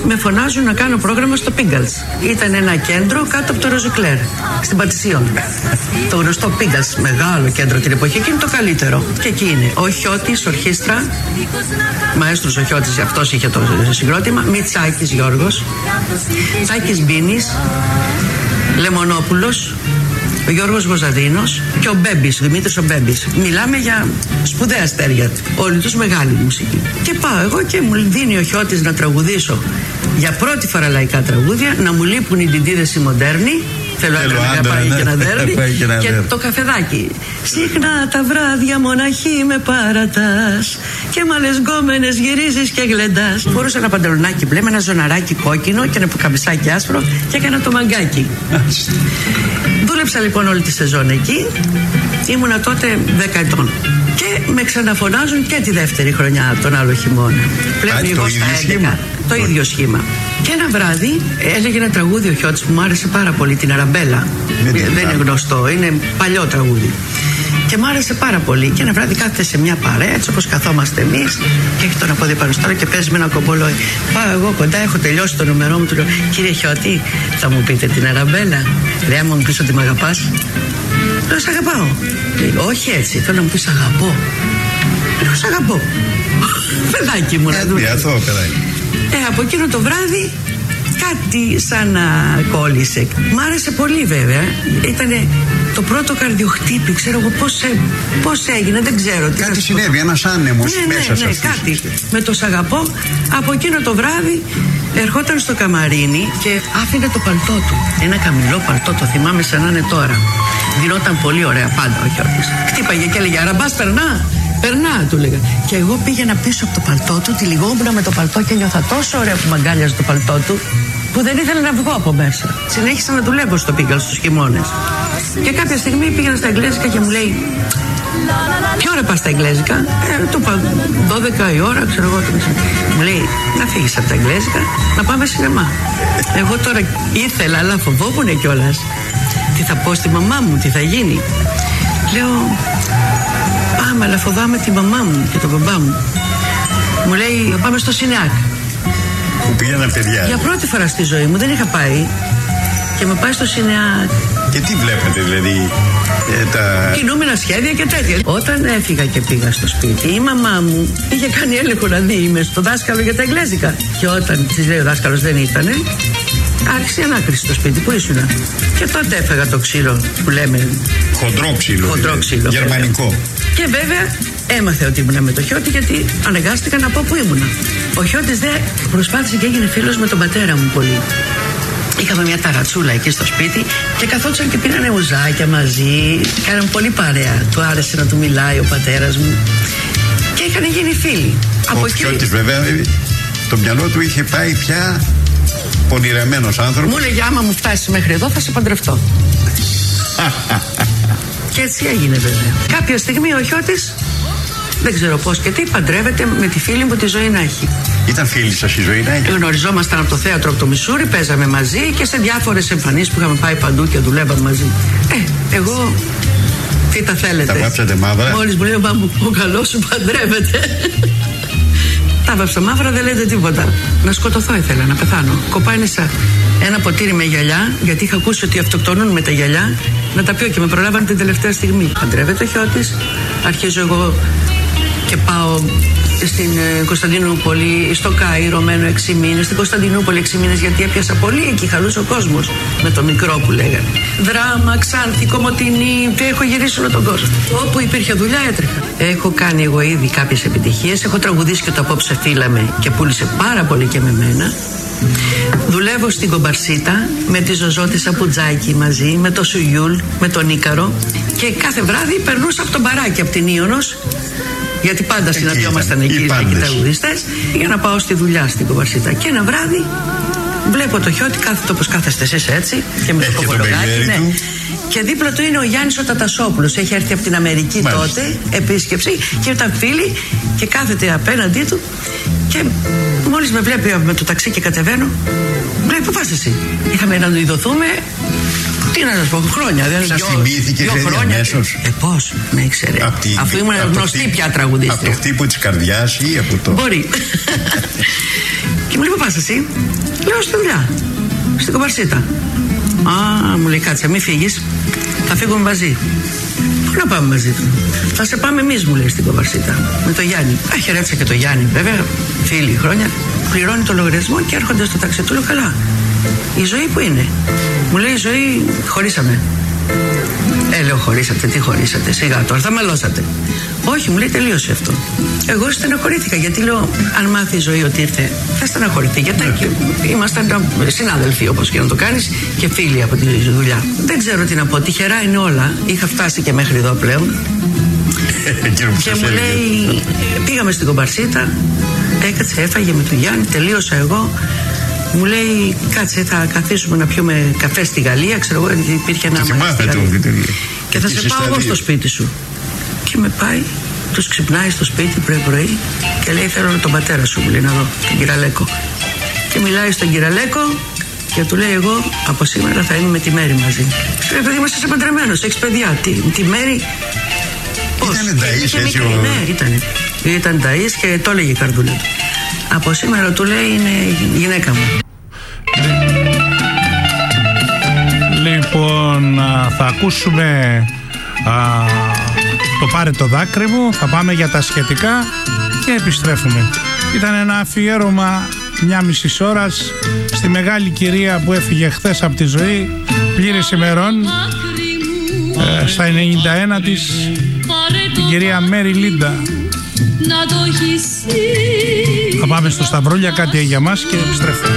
με φωνάζουν να κάνω πρόγραμμα στο Pigalle. Ήταν ένα κέντρο κάτω από το Ροζικλέρ, στην Πατησίων. Το γνωστό Pigalle, μεγάλο κέντρο την εποχή, και είναι το καλύτερο. Και εκεί είναι ο Χιώτης, ορχήστρα, μαέστρος ο Χιώτης, αυτός είχε το συγκρότημα, Μητσάκης Γιώργος, Τσάκης Μπίνης, Λεμονόπουλος, ο Γιώργος Γοζαδίνος και ο Μπέμπης, ο Δημήτρης ο Μπέμπης. Μιλάμε για σπουδαία αστέρια, όλοι τους μεγάλη μουσική. Και πάω εγώ και μου δίνει ο Χιώτης να τραγουδήσω για πρώτη φορά λαϊκά τραγούδια, να μου λείπουν οι ντιντίδες οι μοντέρνοι. Θέλω να πάει και να δέρνει. Και το καφεδάκι. Συχνά τα βράδια μοναχή με παρατάς και με άλλες γκόμενες γυρίζεις και γλεντάς. Φορούσα ένα παντελονάκι μπλε με ένα ζωναράκι κόκκινο και ένα καμισάκι άσπρο και έκανα το μαγκάκι. Δούλεψα λοιπόν όλη τη σεζόν εκεί. Ήμουνα τότε 10 ετών. Και με ξαναφωνάζουν και τη δεύτερη χρονιά τον άλλο χειμώνα. Πλέον εγώ στα 11. Το ίδιο σχήμα. Και ένα βράδυ έλεγε ένα τραγούδι ο Χιώτης που μου άρεσε πάρα πολύ, την Αραμπέλα. Δεν είναι γνωστό, είναι παλιό τραγούδι. Και μου άρεσε πάρα πολύ. Και ένα βράδυ κάθεται σε μια παρέα, έτσι όπως καθόμαστε εμείς, και έχει τον απόδειο πάνω στο άλλο και παίζει με ένα κομπολόι. Πάω εγώ κοντά, έχω τελειώσει το νούμερό μου, του λέω: Κύριε Χιώτη, θα μου πείτε την Αραμπέλα? Λέει: άμα μου πεις ότι μ' αγαπάς. Λέω: σ' αγαπάω. Λέει: όχι έτσι, θέλω να μου πεις αγαπώ. Λέω: σ' αγαπώ. Παιδάκι μου να δούμε. Από εκείνο το βράδυ κάτι σαν να κόλλησε. Μ' άρεσε πολύ βέβαια. Ήτανε το πρώτο καρδιοχτύπη. Ξέρω εγώ πώς έγινε, δεν ξέρω. Κάτι συνέβη, ένας άνεμος μέσα σε αυτούς. Κάτι. Με το σ' αγαπώ. Από εκείνο το βράδυ ερχόταν στο καμαρίνι και άφηνε το παλτό του. Ένα καμηλό παλτό, το θυμάμαι σαν να είναι τώρα. Δινόταν πολύ ωραία πάντα ο Χιώτης. Χτύπαγε και έλεγε: Αραμπάς, περνά. Περνά, του λέγα. Και εγώ πήγαινα πίσω από το παλτό του, τυλιγόμουν με το παλτό και νιώθα τόσο ωραία που μαγκάλιαζε το παλτό του, που δεν ήθελα να βγω από μέσα. Συνέχισα να δουλεύω στο Pigalle στους χειμώνες. Και κάποια στιγμή πήγαινα στα εγγλέζικα και μου λέει: ποια ώρα πας στα εγγλέζικα? Του είπα 12 η ώρα, ξέρω εγώ. Μου λέει: να φύγεις από τα εγγλέζικα, να πάμε σινεμά. Εγώ τώρα ήθελα, αλλά φοβόμουν κιόλας. Τι θα πω στη μαμά μου, τι θα γίνει. Λέω: πάμε, αλλά φοβάμαι τη μαμά μου και τον μπαμπά μου. Μου λέει: πάμε στο Σινεάκ. Που πήγαιναν παιδιά. Για πρώτη φορά στη ζωή μου, δεν είχα πάει. Και με πάει στο Σινεάκ. Και τι βλέπετε, δηλαδή? Κινούμενα σχέδια και τέτοια. Όταν έφυγα και πήγα στο σπίτι, η μαμά μου είχε κάνει έλεγχο να δει είμαι στο δάσκαλο για τα εγγλέζικα. Και όταν της λέει ο δάσκαλος δεν ήτανε, άρχισε η ανάκριση στο σπίτι. Πού ήσουνα? Και τότε έφεγα το ξύλο που λέμε. Χοντρό ξύλο. Χοντρό ξύλο. Γερμανικό. Και βέβαια έμαθε ότι ήμουνα με το Χιώτη, γιατί αναγκάστηκα να πω που ήμουνα. Ο Χιώτης δε προσπάθησε και έγινε φίλος με τον πατέρα μου πολύ. Είχαμε μια ταρατσούλα εκεί στο σπίτι και καθόντουσαν και πίνανε ουζάκια μαζί. Κάναν πολύ παρέα. Του άρεσε να του μιλάει ο πατέρας μου. Και είχαν γίνει φίλοι. Ο Χιώτης βέβαια, το μυαλό του είχε πάει πια πονηρεμένος άνθρωπος. Μου έλεγε: άμα μου φτάσει μέχρι εδώ θα σε παντρευτώ. Και έτσι έγινε βέβαια. Κάποια στιγμή ο Χιώτης, δεν ξέρω πώς και τι, παντρεύεται με τη φίλη μου τη Ζωή Νάχη. Ήταν φίλη σας η Ζωή Νάχη? Γνωριζόμασταν από το θέατρο από το Μισούρι, παίζαμε μαζί και σε διάφορες εμφανίσεις που είχαμε πάει παντού και δουλεύαμε μαζί. Εγώ, τι τα θέλετε. Τα βάψατε μαύρα? Μόλις μου λέει ο μπαμπού, ο καλός σου παντρεύεται. Τα βάψα μαύρα, δεν λέτε τίποτα. Να σκοτωθώ ήθελα, να πεθάνω. Κοπάνισα ένα ποτήρι με γυαλιά, γιατί είχα ακούσει ότι αυτοκτονούν με τα γυαλιά. Να τα πιω και με προλάβανε την τελευταία στιγμή. Παντρεύεται ο Χιώτης, αρχίζω εγώ και πάω στην Κωνσταντινούπολη, στο Κάιρο μένω 6 μήνες, στην Κωνσταντινούπολη 6 μήνες, γιατί έπιασα πολύ εκεί, χαλούσε ο κόσμος με το μικρό που λέγανε. Δράμα, Ξάνθη, Κομοτηνή, και έχω γυρίσει όλο τον κόσμο. Όπου υπήρχε δουλειά έτρεχα. Έχω κάνει εγώ ήδη κάποιες επιτυχίες, έχω τραγουδήσει και το Απόψε φύλαμε και πούλησε πάρα πολύ και με μένα. Δουλεύω στην Κομπαρσίτα με τη Ζωζό τη Σαπουτζάκη μαζί, με το Σουγιούλ, με τον Ίκαρο, και κάθε βράδυ περνούσα από τον μπαράκι, από την Ίωνος, γιατί πάντα συναντιόμασταν εκεί οι τραγουδιστές, για να πάω στη δουλειά στην Κομπαρσίτα. Και ένα βράδυ βλέπω το Χιώτη, κάθεται όπως κάθεστε εσείς έτσι, και με το κοβολογάκι, ναι. Και δίπλα του είναι ο Γιάννης ο Τατασόπουλος. Έχει έρθει από την Αμερική τότε, επίσκεψη, και ήταν φίλοι, και κάθεται απέναντί του. Και μόλις με βλέπει με το ταξί και κατεβαίνω, λέει: πού πας εσύ? Είχαμε να του ειδωθούμε, τι να σας πω, χρόνια. Σας θυμήθηκε αμέσως? Πώς, με ήξερε. Αφού ήμουν γνωστή πια τραγουδίστρια. Από το χτύπο της καρδιάς ή από το? Μπορεί. Και μου λέει: πού πας εσύ? Λέω στη δουλειά, στην Κοπαρσίτα. Α, μου λέει κάτσε, μην φύγεις, θα φύγουμε μαζί. Πού να πάμε μαζί του? Θα σε πάμε εμείς, μου λέει, στην Κοπαρσίτα, με το Γιάννη. Χαιρέτησα και το Γιάννη, βέβαια, φίλοι χρόνια. Πληρώνει το λογαριασμό και έρχονται στο ταξί. Του λέω καλά. Η ζωή που είναι? Μου λέει η ζωή, χωρίσαμε. Λέω χωρίσατε, τι χωρίσατε? Σιγά τώρα, θα μαλώσατε. Όχι, μου λέει τελείωσε αυτό. Εγώ στεναχωρήθηκα γιατί λέω αν μάθει η ζωή ότι ήρθε θα στεναχωρηθεί. Γιατί ήμασταν συνάδελφοι όπως και να το κάνεις και φίλοι από τη δουλειά. Δεν ξέρω τι να πω, τυχερά είναι όλα. Είχα φτάσει και μέχρι εδώ πλέον. Και μου λέει πήγαμε στην Κομπαρσίτα, έκατσε, έφαγε με τον Γιάννη, τελείωσα εγώ. Μου λέει κάτσε, θα καθίσουμε να πιούμε καφέ στη Γαλλία. Ξέρω εγώ, υπήρχε ένα μαγαζί και θα σε πάω εγώ στο σπίτι σου. Και με πάει, τους ξυπνάει στο σπίτι πρωί και λέει θέλω τον πατέρα σου, μου λέει, να δω τον Κυραλέκο. Και μιλάει στον Κυραλέκο και του λέει εγώ από σήμερα θα είμαι με τη Μέρη μαζί. Σου λέει παιδί μας είσαι παντρεμένος, έχεις παιδιά. Τη Μέρη πώς? Ήτανε ταΐς έτσι ο... Ναι, ήταν ταΐς και το έλεγε η καρδούλα του. Από σήμερα του λέει είναι η γυναίκα μου. Λοιπόν, θα ακούσουμε το πάρε το δάκρυ μου, θα πάμε για τα σχετικά και επιστρέφουμε. Ήταν ένα αφιέρωμα 1,5 ώρας στη μεγάλη κυρία που έφυγε χθες από τη ζωή, πλήρης ημερών, στα 91 της, την κυρία Μέρι Λίντα. Θα πάμε στο Σταυρούλια, κάτι για μας και επιστρέφουμε.